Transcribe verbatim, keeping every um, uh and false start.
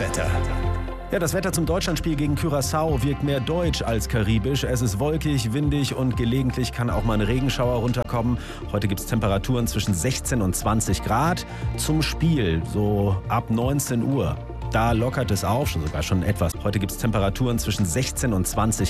Wetter. Ja, das Wetter zum Deutschlandspiel gegen Curaçao wirkt mehr deutsch als karibisch. Es ist wolkig, windig und gelegentlich kann auch mal ein Regenschauer runterkommen. Heute gibt es Temperaturen zwischen sechzehn und zwanzig Grad. Zum Spiel, so ab neunzehn Uhr. Da lockert es auf, schon sogar schon etwas. Heute gibt es Temperaturen zwischen sechzehn und zwanzig